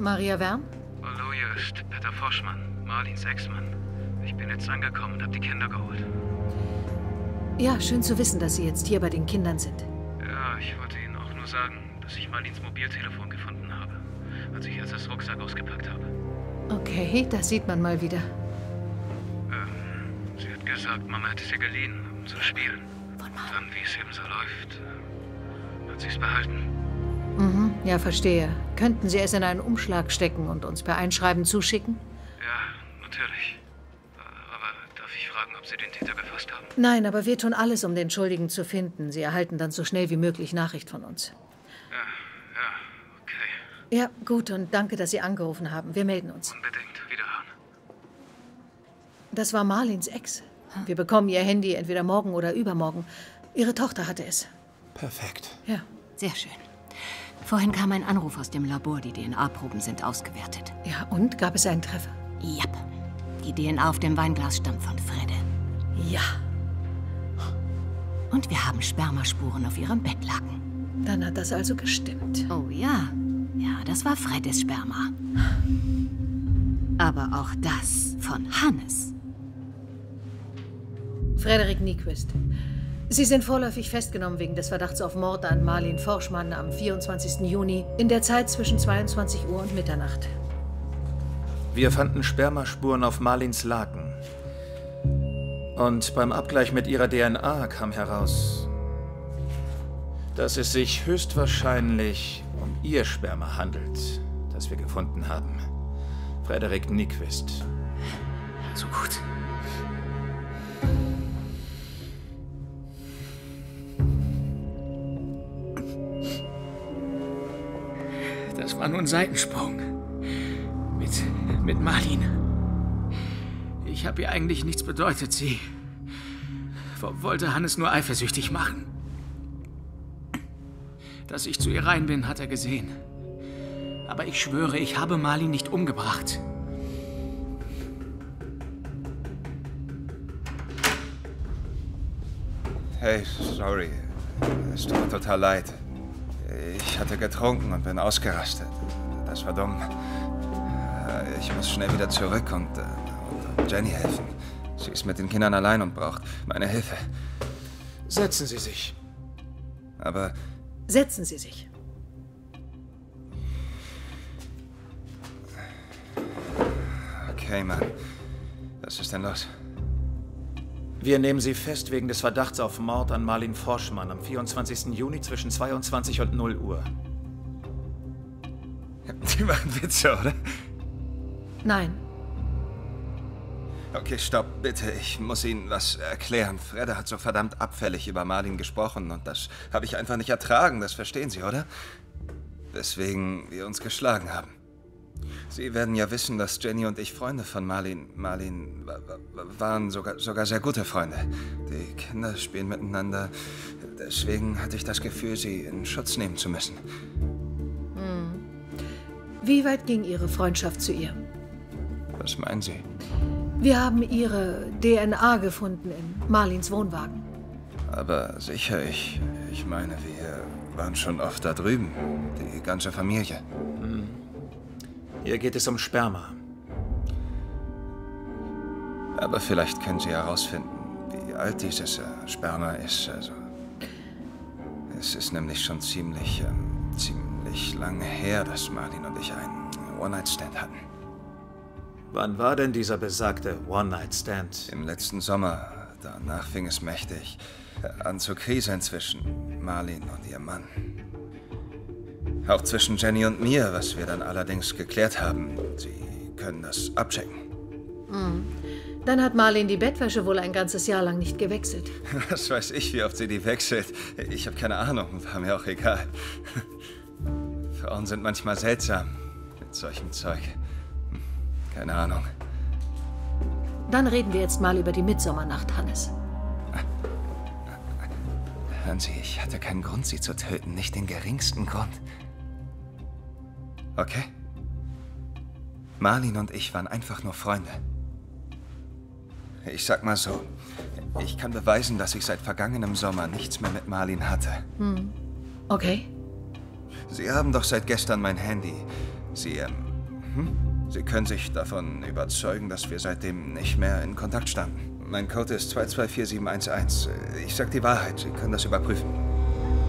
Maria Wern? Hallo, hier ist Peter Forschmann, Marlins Ex-Mann. Ich bin jetzt angekommen und habe die Kinder geholt. Ja, schön zu wissen, dass Sie jetzt hier bei den Kindern sind. Ja, ich wollte Ihnen auch nur sagen, dass ich Marlins Mobiltelefon gefunden habe, als ich jetzt das Rucksack ausgepackt habe. Okay, das sieht man mal wieder. Sie hat gesagt, Mama hätte sie geliehen, um zu spielen. Dann, wie es eben so läuft, hat sie es behalten. Mhm, ja, verstehe. Könnten Sie es in einen Umschlag stecken und uns per Einschreiben zuschicken? Ja, natürlich. Aber darf ich fragen, ob Sie den Täter gefasst haben? Nein, aber wir tun alles, um den Schuldigen zu finden. Sie erhalten dann so schnell wie möglich Nachricht von uns. Ja, okay. Ja, gut, und danke, dass Sie angerufen haben. Wir melden uns. Unbedingt. Wiederhören. Das war Marlins Ex. Wir bekommen ihr Handy entweder morgen oder übermorgen. Ihre Tochter hatte es. Perfekt. Ja. Sehr schön. Vorhin kam ein Anruf aus dem Labor. Die DNA-Proben sind ausgewertet. Ja, und? Gab es einen Treffer? Jap. Die DNA auf dem Weinglas stammt von Fredde. Ja. Und wir haben Spermaspuren auf ihrem Bettlaken. Dann hat das also gestimmt. Oh ja. Ja, das war Freddes Sperma. Aber auch das von Hannes. Frederik Nyquist. Sie sind vorläufig festgenommen wegen des Verdachts auf Mord an Marlin Forschmann am 24. Juni in der Zeit zwischen 22 Uhr und Mitternacht. Wir fanden Spermaspuren auf Marlins Laken. Und beim Abgleich mit ihrer DNA kam heraus, dass es sich höchstwahrscheinlich um ihr Sperma handelt, das wir gefunden haben. Frederik Nyquist. So gut. Das war nur ein Seitensprung. Mit Marlin. Ich habe ihr eigentlich nichts bedeutet. Sie wollte Hannes nur eifersüchtig machen. Dass ich zu ihr rein bin, hat er gesehen. Aber ich schwöre, ich habe Marlin nicht umgebracht. Hey, sorry. Es tut mir total leid. Ich hatte getrunken und bin ausgerastet. Das war dumm. Ich muss schnell wieder zurück und Jenny helfen. Sie ist mit den Kindern allein und braucht meine Hilfe. Setzen Sie sich. Aber... Setzen Sie sich. Okay, Mann. Was ist denn los? Wir nehmen Sie fest wegen des Verdachts auf Mord an Marlin Forschmann am 24. Juni zwischen 22 und 0 Uhr. Die machen Witze, oder? Nein. Okay, stopp, bitte. Ich muss Ihnen was erklären. Fredde hat so verdammt abfällig über Marlin gesprochen und das habe ich einfach nicht ertragen. Das verstehen Sie, oder? Weswegen wir uns geschlagen haben. Sie werden ja wissen, dass Jenny und ich Freunde von Marlin waren, sogar sehr gute Freunde. Die Kinder spielen miteinander. Deswegen hatte ich das Gefühl, sie in Schutz nehmen zu müssen. Wie weit ging Ihre Freundschaft zu ihr? Was meinen Sie? Wir haben Ihre DNA gefunden in Marlins Wohnwagen. Aber sicher, ich meine, wir waren schon oft da drüben. Die ganze Familie. Hier geht es um Sperma. Aber vielleicht können Sie herausfinden, wie alt dieses Sperma ist. Also, es ist nämlich schon ziemlich lange her, dass Marlin und ich einen One-Night-Stand hatten. Wann war denn dieser besagte One-Night-Stand? Im letzten Sommer. Danach fing es mächtig an zu kriseln zwischen Marlin und ihrem Mann. Auch zwischen Jenny und mir, was wir dann allerdings geklärt haben. Sie können das abchecken. Dann hat Marlin die Bettwäsche wohl ein ganzes Jahr lang nicht gewechselt. Was weiß ich, wie oft sie die wechselt. Ich habe keine Ahnung, war mir auch egal. Frauen sind manchmal seltsam mit solchem Zeug. Keine Ahnung. Dann reden wir jetzt mal über die Mitsommernacht, Hannes. Hören Sie, ich hatte keinen Grund, Sie zu töten. Nicht den geringsten Grund. Okay? Marlin und ich waren einfach nur Freunde. Ich sag mal so, ich kann beweisen, dass ich seit vergangenem Sommer nichts mehr mit Marlin hatte. Okay. Sie haben doch seit gestern mein Handy. Sie Sie können sich davon überzeugen, dass wir seitdem nicht mehr in Kontakt standen. Mein Code ist 224711. Ich sag die Wahrheit, Sie können das überprüfen.